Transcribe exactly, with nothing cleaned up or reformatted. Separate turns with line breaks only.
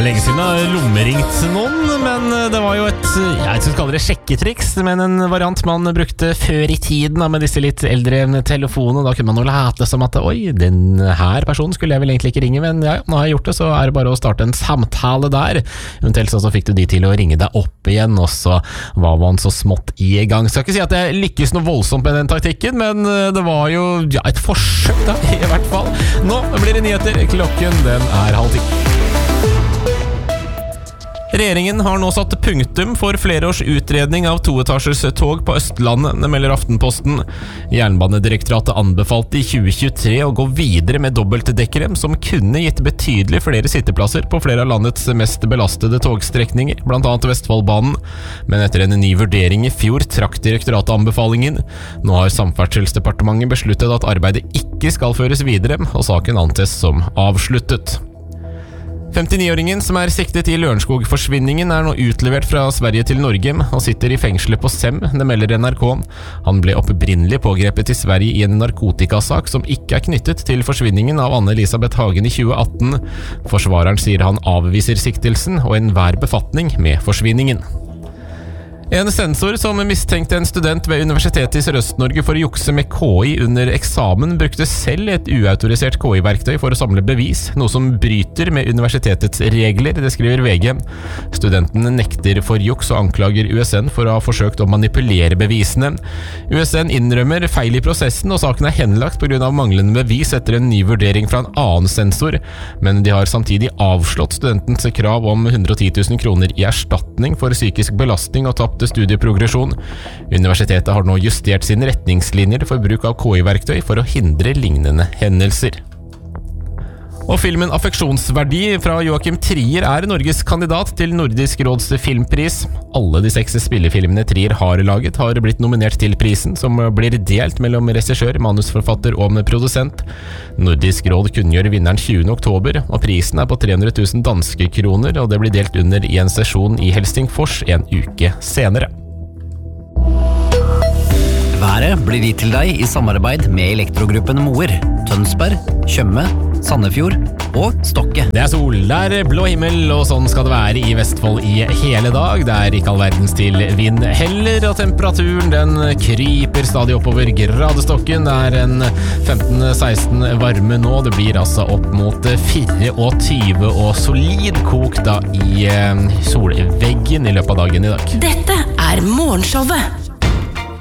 lenge siden jeg har lommeringt noen, men det var jo et, jeg skal kalle det sjekketriks, men en variant man brukte før i tiden da, med disse litt eldre telefonene. Da kunne man jo late som at oi, den her personen skulle jeg vel egentlig ikke ringe, men ja, nå har jeg gjort det, så er det bare å starte en samtale der. Eventuelt så fikk du de til å ringe deg opp igjen, og så var man så smått i gang. Skal ikke si at jeg lykkes noe voldsomt med den taktikken, men det var jo ja, et forsøk da, i hvert fall. Nå blir det nyheter, klokken den er halv ti. Regjeringen har nå satt punktum for flere års utredning av toetasjers tog på Østlandet, det melder Aftenposten. Jernbanedirektoratet anbefalte i tjue tjuetre å gå videre med dobbeltdekkere, som kunne gitt betydelig flere sitteplasser på flere av landets mest belastede togstrekninger, blant annet Vestfoldbanen. Men etter en ny vurdering i fjor trakk direktoratet anbefalingen. Nå har Samferdselsdepartementet besluttet at arbeidet ikke skal føres videre, og saken anses som avsluttet. femtini-åringen som er siktet i Lørenskog-forsvinningen er nå utlevert fra Sverige til Norge og sitter i fengselet på Sem, det melder N R K. Han ble opprinnelig pågrepet i Sverige i en narkotikasak som ikke er knyttet til forsvinningen av Anne-Elisabeth Hagen i tjue atten. Forsvareren sier han avviser siktelsen og enhver befatning med forsvinningen. En sensor som mistenkte en student ved Universitetet i Sørøst-Norge for å jukse med K I under eksamen, brukte selv et uautorisert K I-verktøy for å samle bevis, noe som bryter med universitetets regler, det skriver V G. Studenten nekter for juks og anklager U S N for å ha forsøkt å manipulere bevisene. U S N innrømmer feil i prosessen, og saken er henlagt på grunn av manglende bevis etter en ny vurdering fra en annen sensor, men de har samtidig avslått studentens krav om hundre og ti tusen kroner i erstatning for psykisk belastning og tapt studieprogresjon. Universitetet har nå justert sine retningslinjer for bruk av K I-verktøy for å hindre lignende hendelser. Og filmen Affeksjonsverdi fra Joachim Trier er Norges kandidat til Nordisk råds filmpris. Alle de seks spillefilmene Trier har laget har blitt nominert til prisen, som blir delt mellom regissør, manusforfatter og produsent. Nordisk råd kunngjør vinneren tjuende oktober, og prisen er på tre hundre tusen danske kroner, og det blir delt under i en sesjon i Helsingfors en uke senere.
Været blir gitt til deg i samarbeid med Elektrogruppen Moer, Tønsberg, Tjøme, Sandefjord og Stokke.
Det er sol, det er blå himmel, og sånn skal det være i Vestfold i hele dag. Det er ikke all verdens til vind heller, og temperaturen den kryper stadig oppover gradestokken. Det er en femten seksten varme nå, det blir altså opp mot fireogtyve og solid kok da i solveggen i løpet av dagen i dag.
Dette er morgenshowet